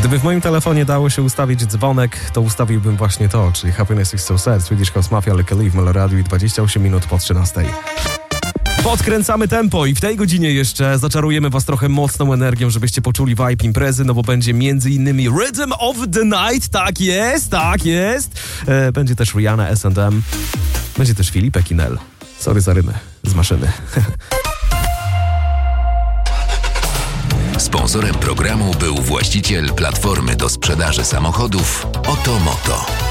Gdyby w moim telefonie dało się ustawić dzwonek, to ustawiłbym właśnie to, czyli Happiness is so sad, Swedish House Mafia, Like a Leaf, Meloradiu i 28 minut po 13. Podkręcamy tempo i w tej godzinie jeszcze zaczarujemy was trochę mocną energią, żebyście poczuli vibe imprezy, no bo będzie między innymi Rhythm of the Night, tak jest. Będzie też Rihanna, S&M, będzie też Filipe Kinel. Sorry za rymę z maszyny. Sponsorem programu był właściciel platformy do sprzedaży samochodów Otomoto.